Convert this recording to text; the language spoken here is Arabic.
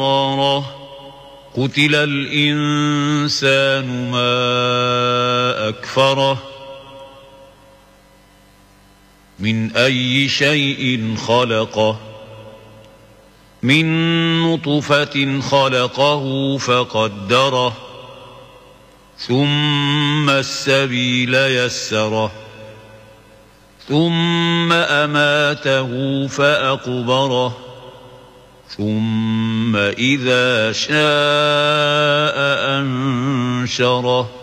قتل الإنسان ما أكفره من أي شيء خلقه من نطفة خلقه فقدره ثم السبيل يسره ثم أماته فأقبره ثم إذا شاء أنشره